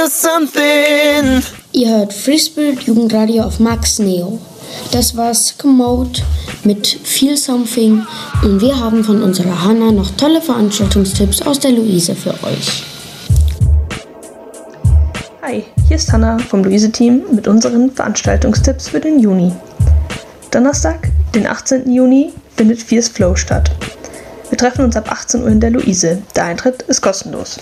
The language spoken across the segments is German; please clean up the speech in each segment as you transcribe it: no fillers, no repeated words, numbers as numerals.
Something. Ihr hört Free Spirit Jugendradio auf Max Neo. Das war's Komoot mit Feel Something und wir haben von unserer Hanna noch tolle Veranstaltungstipps aus der Luise für euch. Hi, hier ist Hanna vom Luise-Team mit unseren Veranstaltungstipps für den Juni. Donnerstag, den 18. Juni, findet Fierce Flow statt. Wir treffen uns ab 18 Uhr in der Luise. Der Eintritt ist kostenlos.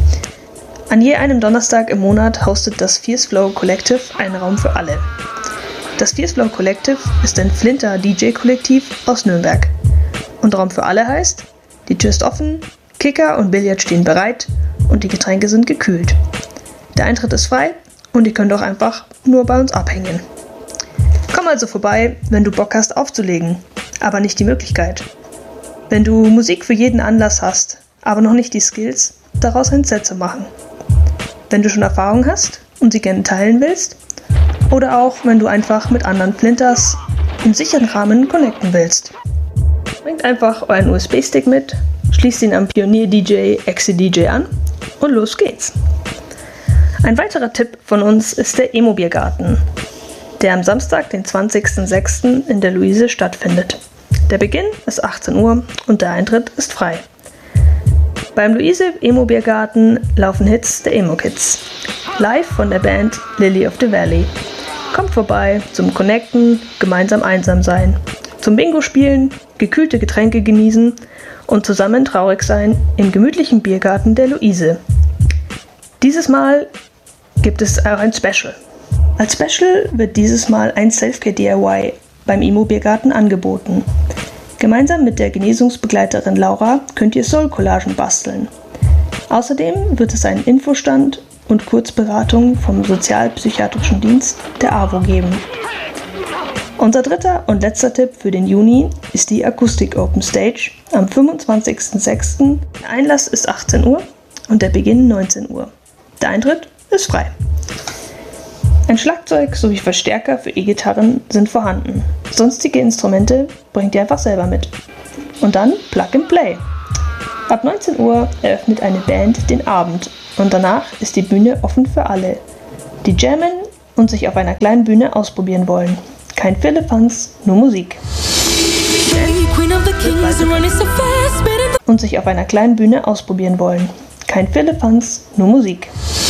An je einem Donnerstag im Monat hostet das Fierce Flow Collective einen Raum für alle. Das Fierce Flow Collective ist ein Flinter-DJ-Kollektiv aus Nürnberg. Und Raum für alle heißt, die Tür ist offen, Kicker und Billard stehen bereit und die Getränke sind gekühlt. Der Eintritt ist frei und ihr könnt auch einfach nur bei uns abhängen. Komm also vorbei, wenn du Bock hast aufzulegen, aber nicht die Möglichkeit. Wenn du Musik für jeden Anlass hast, aber noch nicht die Skills, daraus ein Set zu machen. Wenn du schon Erfahrung hast und sie gerne teilen willst, oder auch wenn du einfach mit anderen Flinters im sicheren Rahmen connecten willst. Bringt einfach euren USB-Stick mit, schließt ihn am Pionier-DJ Exi-DJ an und los geht's. Ein weiterer Tipp von uns ist der Emo-Biergarten, der am Samstag, den 20.06. in der Luise stattfindet. Der Beginn ist 18 Uhr und der Eintritt ist frei. Beim Luise Emo-Biergarten laufen Hits der Emo-Kids, live von der Band Lily of the Valley. Kommt vorbei zum Connecten, gemeinsam einsam sein, zum Bingo spielen, gekühlte Getränke genießen und zusammen traurig sein im gemütlichen Biergarten der Luise. Dieses Mal gibt es auch ein Special. Als Special wird dieses Mal ein Selfcare-DIY beim Emo-Biergarten angeboten. Gemeinsam mit der Genesungsbegleiterin Laura könnt ihr Soul-Collagen basteln. Außerdem wird es einen Infostand und Kurzberatung vom Sozialpsychiatrischen Dienst der AWO geben. Unser dritter und letzter Tipp für den Juni ist die Akustik Open Stage am 25.06. Der Einlass ist 18 Uhr und der Beginn 19 Uhr. Der Eintritt ist frei. Ein Schlagzeug sowie Verstärker für E-Gitarren sind vorhanden. Sonstige Instrumente bringt ihr einfach selber mit. Und dann Plug and Play. Ab 19 Uhr eröffnet eine Band den Abend und danach ist die Bühne offen für alle, die jammen und sich auf einer kleinen Bühne ausprobieren wollen. Kein Firlefanz, nur Musik. Und sich auf einer kleinen Bühne ausprobieren wollen. Kein Firlefanz, nur Musik.